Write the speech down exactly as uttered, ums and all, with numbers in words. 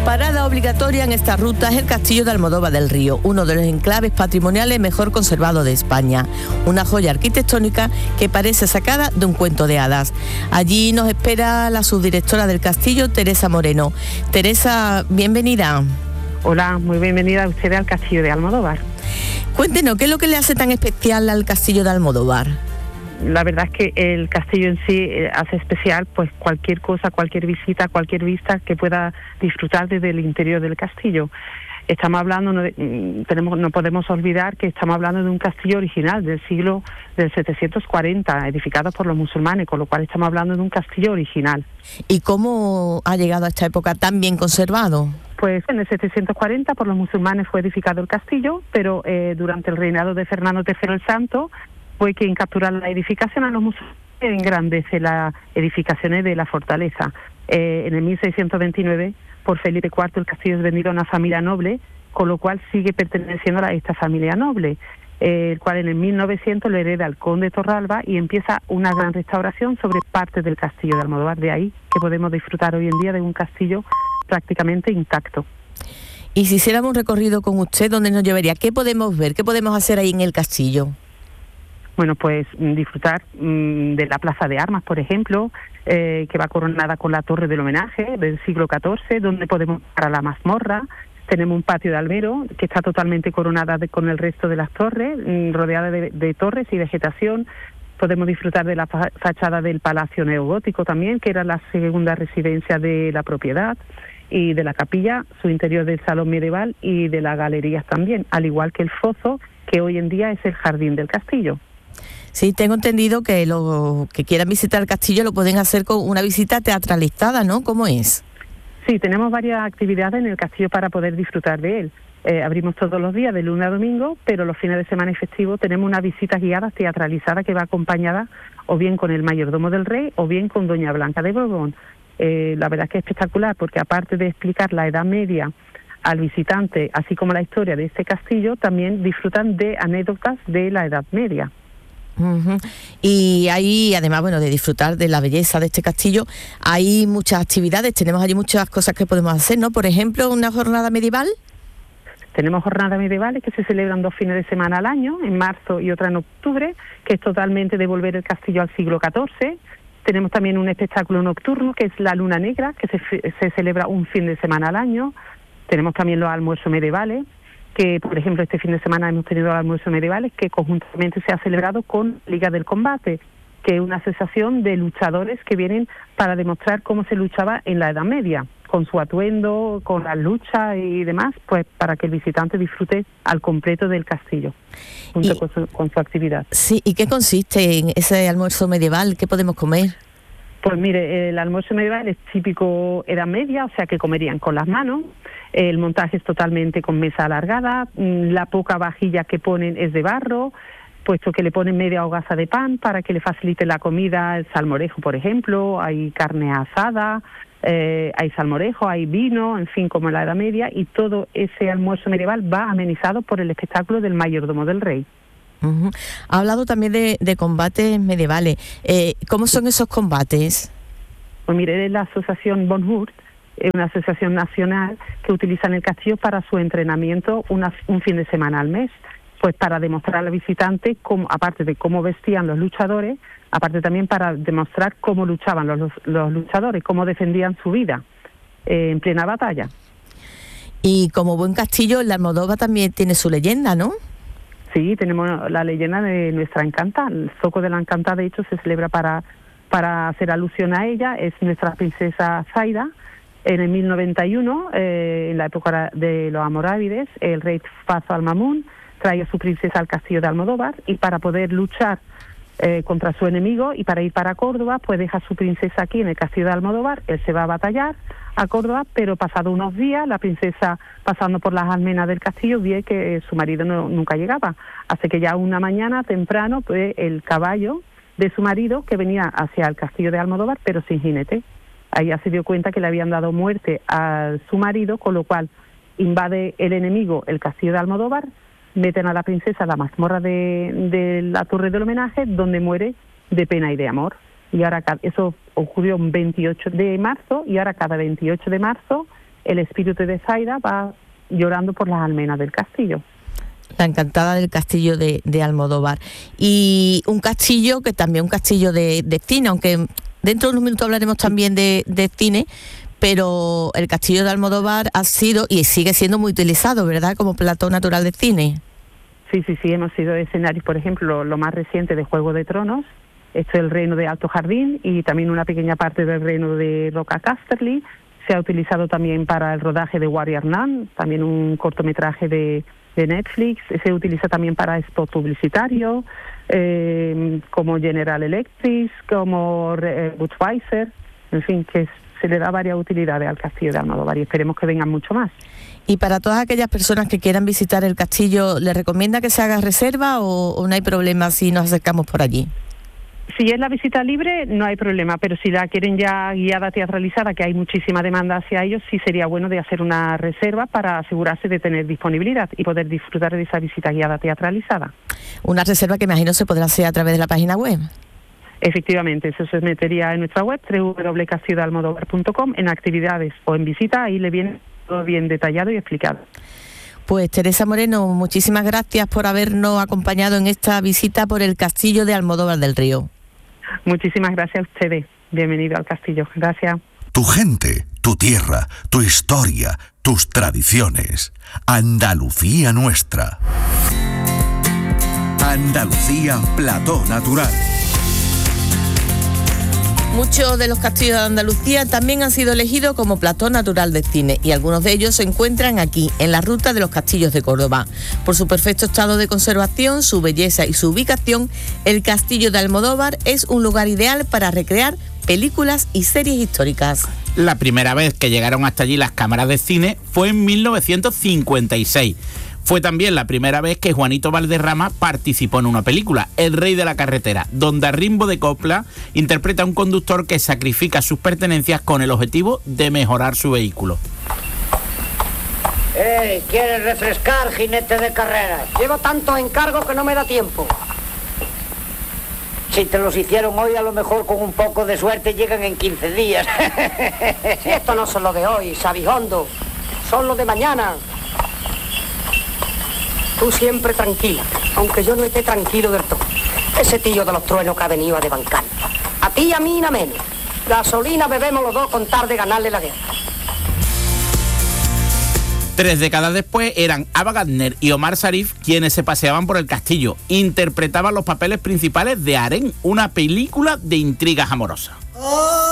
Parada obligatoria en esta ruta es el Castillo de Almodóvar del Río, uno de los enclaves patrimoniales mejor conservados de España. Una joya arquitectónica que parece sacada de un cuento de hadas. Allí nos espera la subdirectora del castillo, Teresa Moreno. Teresa, bienvenida. Hola, muy bienvenida a usted al Castillo de Almodóvar. Cuéntenos, ¿qué es lo que le hace tan especial al Castillo de Almodóvar? La verdad es que el castillo en sí eh, hace especial pues cualquier cosa, cualquier visita, cualquier vista que pueda disfrutar desde el interior del castillo. Estamos hablando, no, de, tenemos, no podemos olvidar que estamos hablando de un castillo original del siglo del setecientos cuarenta, edificado por los musulmanes, con lo cual estamos hablando de un castillo original. ¿Y cómo ha llegado a esta época tan bien conservado? Pues en el setecientos cuarenta por los musulmanes fue edificado el castillo, pero eh, durante el reinado de Fernando tercero el Santo fue quien captura la edificación a los musulmanes y engrandece las edificaciones de la fortaleza. Eh, en el mil seiscientos veintinueve, por Felipe cuarto, el castillo es vendido a una familia noble, con lo cual sigue perteneciendo a esta familia noble, eh, el cual en el mil novecientos lo hereda el conde Torralba y empieza una gran restauración sobre parte del castillo de Almodóvar. De ahí que podemos disfrutar hoy en día de un castillo prácticamente intacto. Y si hiciéramos un recorrido con usted, ¿dónde nos llevaría? ¿Qué podemos ver? ¿Qué podemos hacer ahí en el castillo? Bueno, pues disfrutar mmm, de la Plaza de Armas, por ejemplo, eh, que va coronada con la Torre del Homenaje del siglo catorce, donde podemos ir a la mazmorra. Tenemos un patio de albero que está totalmente coronada de, con el resto de las torres, mmm, rodeada de, de torres y vegetación. Podemos disfrutar de la fa- fachada del Palacio Neogótico también, que era la segunda residencia de la propiedad, y de la capilla, su interior del salón medieval y de las galerías también, al igual que el foso, que hoy en día es el jardín del castillo. Sí, tengo entendido que los que quieran visitar el castillo lo pueden hacer con una visita teatralizada, ¿no? ¿Cómo es? Sí, tenemos varias actividades en el castillo para poder disfrutar de él. Eh, abrimos todos los días, de lunes a domingo, pero los fines de semana y festivos tenemos una visita guiada teatralizada que va acompañada o bien con el mayordomo del rey o bien con doña Blanca de Borbón. Eh, la verdad es que es espectacular porque aparte de explicar la Edad Media al visitante, así como la historia de este castillo, también disfrutan de anécdotas de la Edad Media. Uh-huh. Y ahí, además, bueno, de disfrutar de la belleza de este castillo, hay muchas actividades, tenemos allí muchas cosas que podemos hacer, ¿no? Por ejemplo, una jornada medieval. Tenemos jornadas medievales que se celebran dos fines de semana al año, en marzo y otra en octubre, que es totalmente devolver el castillo al siglo catorce. Tenemos también un espectáculo nocturno, que es la Luna Negra, que se, se celebra un fin de semana al año. Tenemos también los almuerzos medievales, que por ejemplo este fin de semana hemos tenido los almuerzos medievales, que conjuntamente se ha celebrado con Liga del Combate, que es una asociación de luchadores que vienen para demostrar cómo se luchaba en la Edad Media, con su atuendo, con las luchas y demás, pues para que el visitante disfrute al completo del castillo, junto y, con, su, con su actividad. Sí, ¿y qué consiste en ese almuerzo medieval? ¿Qué podemos comer? Pues mire, el almuerzo medieval es típico Edad Media, o sea que comerían con las manos. El montaje es totalmente con mesa alargada, la poca vajilla que ponen es de barro, puesto que le ponen media hogaza de pan para que le facilite la comida, el salmorejo, por ejemplo, hay carne asada, eh, hay salmorejo, hay vino, en fin, como en la Edad Media, y todo ese almuerzo medieval va amenizado por el espectáculo del mayordomo del rey. Uh-huh. Ha hablado también de, de combates medievales. Eh, ¿Cómo son esos combates? Pues mire, es la asociación Von Hurt, es una asociación nacional que utiliza en el castillo para su entrenamiento una, un fin de semana al mes, pues para demostrar al visitante, cómo, aparte de cómo vestían los luchadores, aparte también para demostrar cómo luchaban los, los, los luchadores, cómo defendían su vida eh, en plena batalla. Y como buen castillo, la Almodóvar también tiene su leyenda, ¿no? Sí, tenemos la leyenda de nuestra Encanta. El Zoco de la Encanta, de hecho, se celebra para, para hacer alusión a ella. Es nuestra princesa Zaida. En el mil noventa y uno, eh, en la época de los Almorávides, el rey Fazo al-Mamun trae a su princesa al castillo de Almodóvar y para poder luchar eh, contra su enemigo y para ir para Córdoba, pues deja a su princesa aquí en el castillo de Almodóvar. Él se va a batallar a Córdoba, pero pasado unos días, la princesa, pasando por las almenas del castillo, ve que su marido no, nunca llegaba. Así que ya una mañana temprano, pues el caballo de su marido, que venía hacia el castillo de Almodóvar, pero sin jinete. Ahí ya se dio cuenta que le habían dado muerte a su marido, con lo cual invade el enemigo el castillo de Almodóvar, meten a la princesa a la mazmorra de, de la Torre del Homenaje, donde muere de pena y de amor. Y ahora eso ocurrió el veintiocho de marzo, y ahora cada veintiocho de marzo el espíritu de Zaida va llorando por las almenas del castillo. La encantada del castillo de, de Almodóvar. Y un castillo que también un castillo de, de cine, aunque dentro de unos minutos hablaremos también de, de cine, pero el castillo de Almodóvar ha sido y sigue siendo muy utilizado, ¿verdad?, como plató natural de cine. Sí, sí, sí, hemos sido escenarios, por ejemplo, lo, lo más reciente de Juego de Tronos, esto es el reino de Alto Jardín y también una pequeña parte del reino de Roca Casterly. Se ha utilizado también para el rodaje de Warrior Nun, también un cortometraje de, de Netflix. Se utiliza también para spot publicitario, eh, como General Electric, como eh, Budweiser, en fin, que es, se le da varias utilidades al castillo de Almodóvar y esperemos que vengan mucho más. Y para todas aquellas personas que quieran visitar el castillo, ¿le recomienda que se haga reserva o, o no hay problema si nos acercamos por allí? Si es la visita libre, no hay problema, pero si la quieren ya guiada teatralizada, que hay muchísima demanda hacia ellos, sí sería bueno de hacer una reserva para asegurarse de tener disponibilidad y poder disfrutar de esa visita guiada teatralizada. Una reserva que imagino se podrá hacer a través de la página web. Efectivamente, eso se metería en nuestra web, doble u doble u doble u punto castillo de almodóvar punto com, en actividades o en visita, ahí le viene todo bien detallado y explicado. Pues Teresa Moreno, muchísimas gracias por habernos acompañado en esta visita por el castillo de Almodóvar del Río. Muchísimas gracias a ustedes. Bienvenido al castillo. Gracias. Tu gente, tu tierra, tu historia, tus tradiciones. Andalucía nuestra. Andalucía Plató Natural. Muchos de los castillos de Andalucía también han sido elegidos como plató natural de cine y algunos de ellos se encuentran aquí, en la ruta de los castillos de Córdoba. Por su perfecto estado de conservación, su belleza y su ubicación, el castillo de Almodóvar es un lugar ideal para recrear películas y series históricas. La primera vez que llegaron hasta allí las cámaras de cine fue en mil novecientos cincuenta y seis. Fue también la primera vez que Juanito Valderrama participó en una película, El Rey de la Carretera, donde a ritmo de copla interpreta a un conductor que sacrifica sus pertenencias con el objetivo de mejorar su vehículo. ¡Eh! ¿Quieres refrescar, jinete de carreras? Llevo tantos encargos que no me da tiempo. Si te los hicieron hoy, a lo mejor con un poco de suerte llegan en quince días. Si esto no son los de hoy, Sabijondo, son los de mañana. Tú siempre tranquila, aunque yo no esté tranquilo del todo. Ese tío de los truenos que ha venido a desbancar. A ti y a mí, nada menos. Gasolina bebemos los dos con tal de ganarle la guerra. Tres décadas después eran Ava Gardner y Omar Sharif quienes se paseaban por el castillo. Interpretaban los papeles principales de Harén, una película de intrigas amorosas.